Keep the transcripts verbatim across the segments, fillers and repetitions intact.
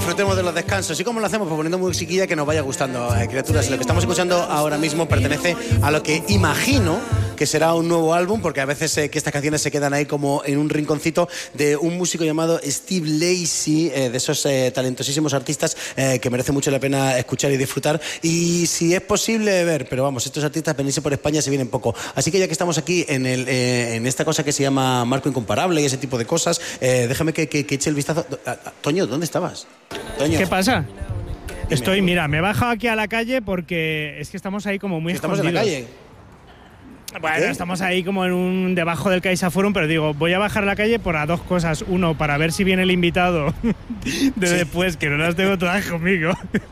disfrutemos de los descansos. ¿Y cómo lo hacemos? Pues poniendo musiquilla que nos vaya gustando, eh, criaturas. Lo que estamos escuchando ahora mismo pertenece a lo que imagino que será un nuevo álbum, porque a veces eh, que estas canciones se quedan ahí como en un rinconcito de un músico llamado Steve Lacy, eh, de esos eh, talentosísimos artistas eh, que merece mucho la pena escuchar y disfrutar. Y si es posible ver, pero vamos, estos artistas venirse por España se vienen poco. Así que ya que estamos aquí en, el, eh, en esta cosa que se llama Marco Incomparable y ese tipo de cosas, eh, déjame que, que, que eche el vistazo. Toño, ¿dónde estabas? Toño. ¿Qué pasa? Estoy, mira, me he bajado aquí a la calle porque es que estamos ahí como muy ¿Estamos escondidos. en la calle? Bueno, ¿Eh? estamos ahí como en un debajo del CaixaForum, pero digo, voy a bajar a la calle por a dos cosas. Uno, para ver si viene el invitado de Sí. después, que no las tengo todas conmigo.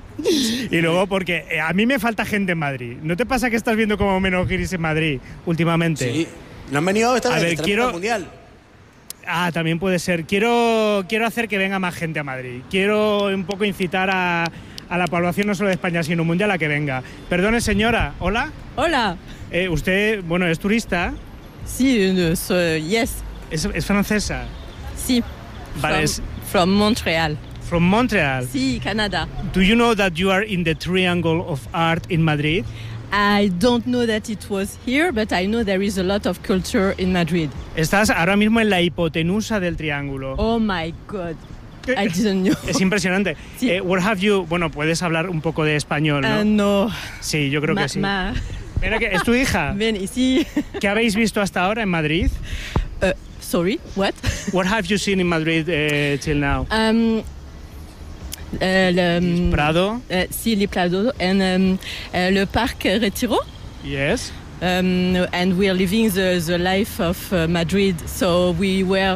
Y luego porque eh, a mí me falta gente en Madrid. ¿No te pasa que estás viendo como menos guiris en Madrid últimamente? Sí. ¿No han venido esta A vez? ver, Estarán quiero- en el Mundial. Ah, también puede ser. Quiero, quiero hacer que venga más gente a Madrid. Quiero un poco incitar a, a la población no solo de España, sino mundial a que venga. Perdone, señora. ¿Hola? Hola. Eh, usted, bueno, es turista. Si, uh, so, yes. ¿Es, es francesa? Si. Vale, From, es from Montreal. from Montreal. Si, Canada. Do you know that you are in the Triangle of Art in Madrid? I don't know that it was here, but I know there is a lot of culture in Madrid. Estás ahora mismo en la hipotenusa del triángulo. Oh my God. I didn't know. Es impresionante. Sí. Eh, where have you... Bueno, puedes hablar un poco de español, ¿no? Uh, no. Sí, yo creo Ma- que sí. ma- Mira que es tu hija. Ven ici. ¿Qué habéis visto hasta ahora en Madrid? Uh, sorry, what? What have you seen in Madrid uh, till now? Um, uh, le, um, Prado? uh, si, les Prado and um, uh, le Parc Retiro. Yes. Um, and we're living the, the life of uh, Madrid. So we were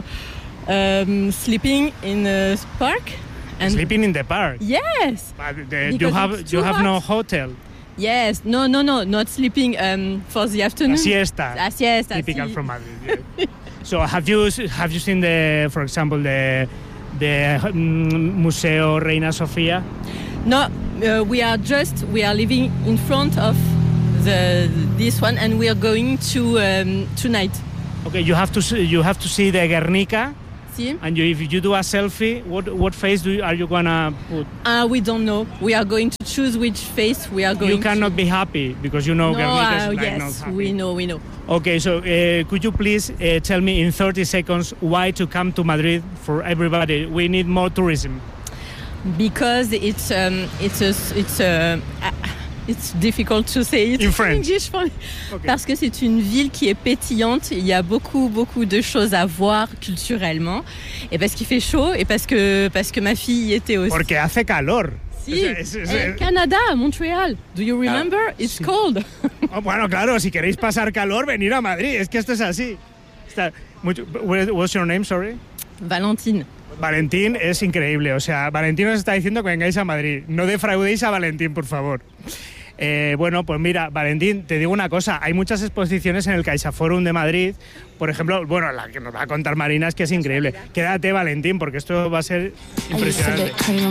um, sleeping in a park. And Sleeping in the park. Yes, But, uh, you Because have it's you too have hot. no hotel. yes. No, no, no, not sleeping um, for the afternoon. La siesta. La siesta. Typical si. from Madrid. Yeah. So have you have you seen the, for example, the the mm, Museo Reina Sofía? No, uh, we are just we are living in front of the this one, and we are going to um, tonight. Okay, you have to see, you have to see the Guernica, See? and you, if you do a selfie, what what face do you, are you gonna put? Uh, we don't know. We are going to choose which face we are going. You cannot to. be happy because you know No, Guernica uh, is like yes, not happy. we know, we know. Okay, so uh, could you please uh, tell me in thirty seconds why to come to Madrid for everybody? We need more tourism. Because it's um, it's a, it's a, uh, it's difficult to say it In French. English for me. Okay. Parce que c'est une ville qui est pétillante. Il y a beaucoup beaucoup de choses à voir culturellement, et parce qu'il fait chaud, et parce que parce que ma fille y était aussi. Porque hace calor. Si. Es- es- es- Eh, Canada, Montreal. Do you remember? It's cold. Oh, bueno, claro, si queréis pasar calor, venir a Madrid. Es que esto es así. Está mucho, what's your name, sorry? Valentine. Valentín es increíble. O sea, Valentín os está diciendo que vengáis a Madrid. No defraudéis a Valentín, por favor. Eh, bueno, pues mira, Valentín, te digo una cosa. Hay muchas exposiciones en el CaixaForum de Madrid. Por ejemplo, bueno, la que nos va a contar Marina es que es increíble. Quédate, Valentín, porque esto va a ser impresionante.